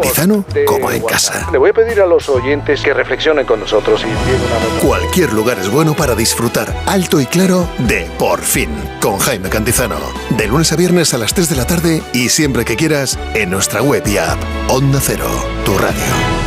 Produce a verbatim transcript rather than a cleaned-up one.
Cantizano como en casa. Le voy a pedir a los oyentes que reflexionen con nosotros y envíen una nota. Cualquier lugar es bueno para disfrutar alto y claro de Por Fin, con Jaime Cantizano. De lunes a viernes a las tres de la tarde y siempre que quieras en nuestra web y app. Onda Cero, tu radio.